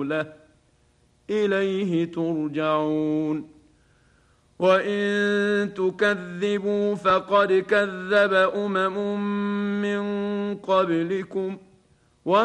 ورسوله إليه ترجعون. وإن تكذبوا فقد كذب أمم من قبلكم